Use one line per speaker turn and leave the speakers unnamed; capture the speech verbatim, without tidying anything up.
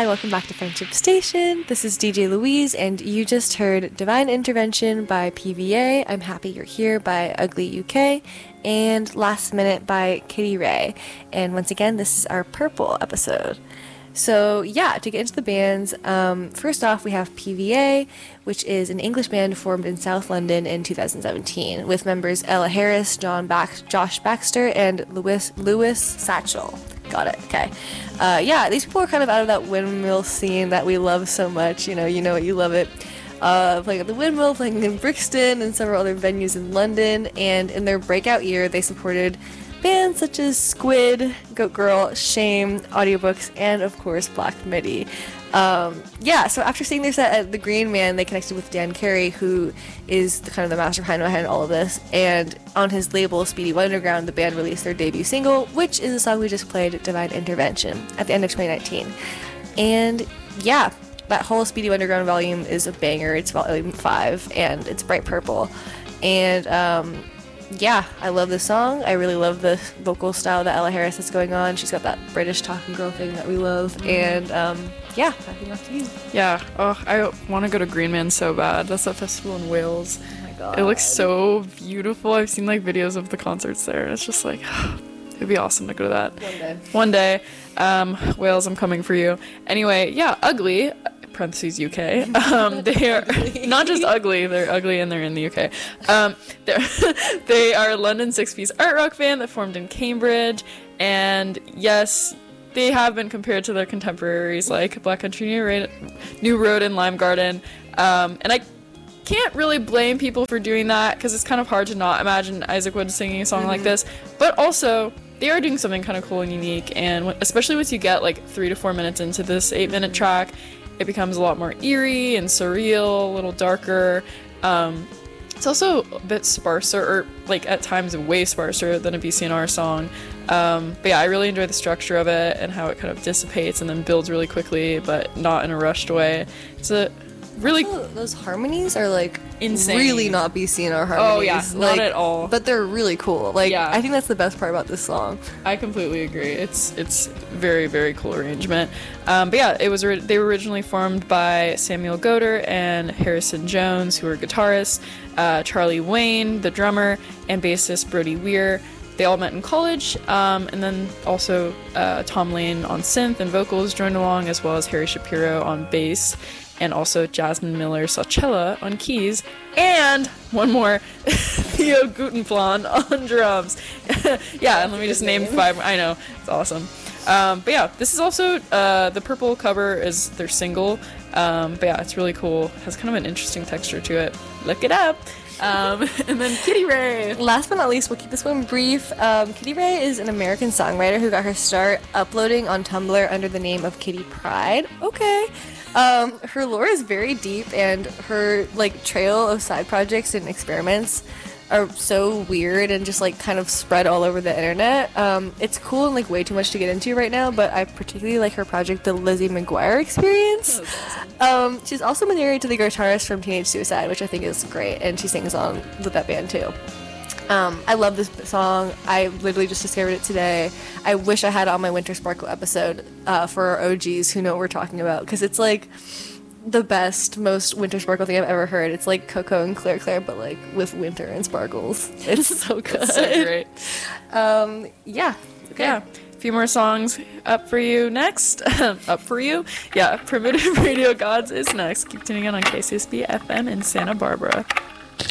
Hi, welcome back to Friendship Station. This is D J Louise, and you just heard Divine Intervention by P V A, I'm Happy You're Here by Ugly U K, and Last Minute by Kitty Ray. And once again, this is our Purple episode. So yeah, to get into the bands, um, first off we have P V A, which is an English band formed in South London in two thousand seventeen, with members Ella Harris, John Bax- Josh Baxter, and Lewis, Lewis Satchel. Got it, okay. Uh, yeah, these people are kind of out of that windmill scene that we love so much, you know, you know it, you love it. Uh, playing at the Windmill, playing in Brixton, and several other venues in London, and in their breakout year they supported bands such as Squid, Goat Girl, Shame, Audiobooks, and of course Black Midi. Um, yeah, so after seeing their set at the Green Man, they connected with Dan Carey, who is the, kind of the mastermind behind all of this, and on his label Speedy Wonderground, the band released their debut single, which is the song we just played, Divine Intervention, at the end of twenty nineteen. And yeah, that whole Speedy Wonderground volume is a banger. It's volume five, and it's bright purple. And um, yeah, I love this song. I really love the vocal style that Ella Harris is going on. She's got that British talking girl thing that we love. Mm-hmm. And um, yeah, passing off to you.
Yeah, oh, I want to go to Green Man so bad. That's a festival in Wales.
Oh my god.
It looks so beautiful. I've seen like videos of the concerts there. It's just like, it'd be awesome to go to that.
One day.
One day. Um, Wales, I'm coming for you. Anyway, yeah, Ugly, parentheses U K. Um, they are not just ugly, they're ugly and they're in the U K. Um, they are a London six-piece art rock band that formed in Cambridge, and yes, they have been compared to their contemporaries like Black Country New Road, New Road and Lime Garden, um, and I can't really blame people for doing that because it's kind of hard to not imagine Isaac Wood singing a song mm-hmm. like this, but also they are doing something kind of cool and unique, and especially once you get like three to four minutes into this eight-minute track, it becomes a lot more eerie and surreal, a little darker. Um, it's also a bit sparser, or like at times way sparser than a B C N R song. Um, but yeah, I really enjoy the structure of it and how it kind of dissipates and then builds really quickly, but not in a rushed way. It's a really
also, those harmonies are like
insane.
Really not B C N R harmonies.
Oh yeah,
like,
not at all.
But they're really cool. Like yeah. I think that's the best part about this song.
I completely agree. It's it's very very cool arrangement. Um, but yeah, it was they were originally formed by Samuel Goder and Harrison Jones, who were guitarists, uh, Charlie Wayne, the drummer, and bassist Brody Weir. They all met in college, um, and then also uh, Tom Lane on synth and vocals joined along, as well as Harry Shapiro on bass, and also Jasmine Miller Sacella on keys, and one more, Theo Gutenplan on drums. Yeah, and let me just name five. I know, it's awesome. Um, but yeah, this is also, uh, the Purple cover is their single, um, but yeah, it's really cool. It has kind of an interesting texture to it. Look it up. Um, and then Kitty Ray.
Last but not least, we'll keep this one brief. Um, Kitty Ray is an American songwriter who got her start uploading on Tumblr under the name of Kitty Pride. Okay. Um, her lore is very deep, and her like trail of side projects and experiments are so weird and just like kind of spread all over the internet. Um, it's cool and like way too much to get into right now, but I particularly like her project, The Lizzie McGuire Experience. Awesome. Um, she's also been married to the guitarist from Teenage Suicide, which I think is great, and she sings on with that band too. Um, I love this song. I literally just discovered it today. I wish I had it on my Winter Sparkle episode uh, for our O Gs who know what we're talking about, because it's like the best, most Winter Sparkle thing I've ever heard. It's like Coco and Claire Claire, but like with winter and sparkles. It's so good.
It's so great.
Um, yeah. Okay.
Yeah. A few more songs up for you next. Up for you? Yeah. Primitive Radio Gods is next. Keep tuning in on K C S B F M in Santa Barbara.